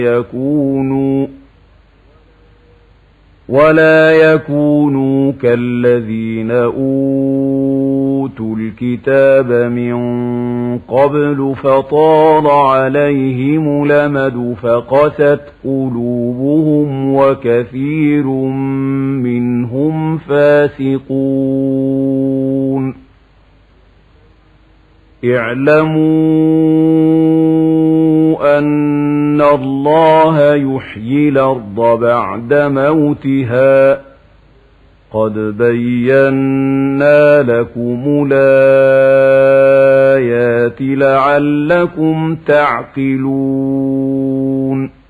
يكونوا كالذين أوتوا الكتاب من قبل فطال عليهم الأمد فقست قلوبهم وكثير منهم فاسقون. اعلموا أن الله يحيي الأرض بعد موتها قد بينا لكم الآيات لعلكم تعقلون.